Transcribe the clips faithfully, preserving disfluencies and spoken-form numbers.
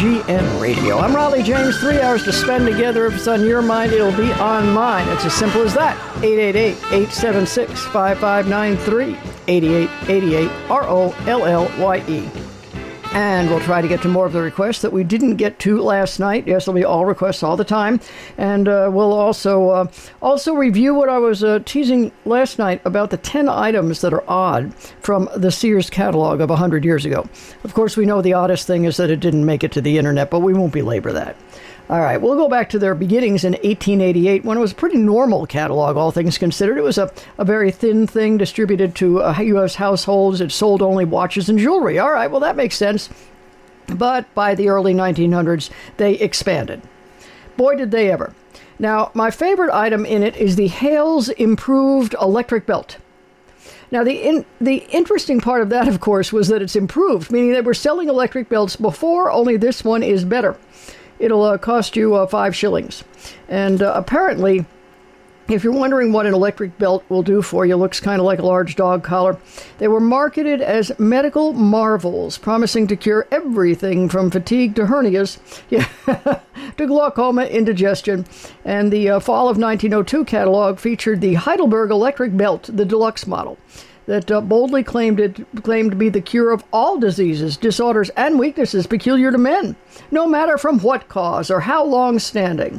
G N Radio. I'm Raleigh James. Three hours to spend together. If it's on your mind, it'll be on mine. It's as simple as that. eight eight eight, eight seven six, five five nine three. eighty-eight eighty-eight, R O L L Y E. And we'll try to get to more of the requests that we didn't get to last night. Yes, there'll be all requests all the time. And uh, we'll also uh, also review what I was uh, teasing last night about the ten items that are odd from the Sears catalog of one hundred years ago. Of course, we know the oddest thing is that it didn't make it to the internet, but we won't belabor that. All right, we'll go back to their beginnings in eighteen eighty-eight when it was a pretty normal catalog, all things considered. It was a, a very thin thing distributed to uh, U S households. It sold only watches and jewelry. All right, well, that makes sense. But by the early nineteen hundreds, they expanded. Boy, did they ever. Now, my favorite item in it is the Hales Improved Electric Belt. Now, the in, the interesting part of that, of course, was that it's improved, meaning they were selling electric belts before, only this one is better. It'll uh, cost you uh, five shillings. And uh, apparently, if you're wondering what an electric belt will do for you, looks kind of like a large dog collar. They were marketed as medical marvels, promising to cure everything from fatigue to hernias, yeah, to glaucoma, indigestion. And the uh, fall of nineteen oh two catalog featured the Heidelberg electric belt, the deluxe model, that uh, boldly claimed it claimed to be the cure of all diseases, disorders, and weaknesses peculiar to men, no matter from what cause or how long standing.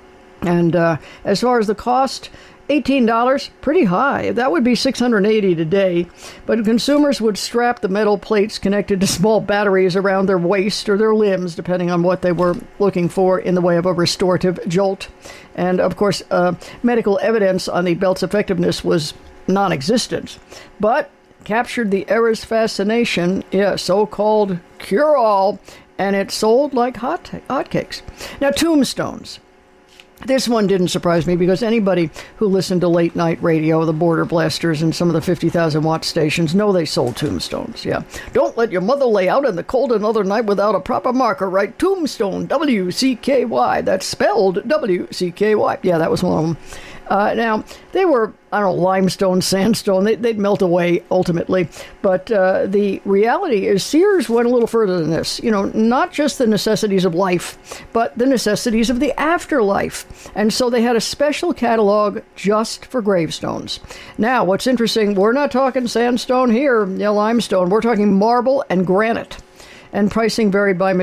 And uh, as far as the cost, eighteen dollars, pretty high. That would be six hundred eighty dollars today. But consumers would strap the metal plates connected to small batteries around their waist or their limbs, depending on what they were looking for in the way of a restorative jolt. And, of course, uh, medical evidence on the belt's effectiveness was non-existent, but captured the era's fascination, yeah, so-called cure-all, and it sold like hot hotcakes. Now, tombstones. This one didn't surprise me because anybody who listened to late-night radio, the Border Blasters, and some of the fifty thousand watt stations know they sold tombstones, yeah. Don't let your mother lay out in the cold another night without a proper marker. Write Tombstone, W C K Y. That's spelled W C K Y. Yeah, that was one of them. Uh, now, they were, I don't know, limestone, sandstone. They, they'd melt away ultimately. But uh, the reality is Sears went a little further than this. You know, not just the necessities of life, but the necessities of the afterlife. And so they had a special catalog just for gravestones. Now, what's interesting, we're not talking sandstone here, yeah, limestone. We're talking marble and granite. And pricing varied by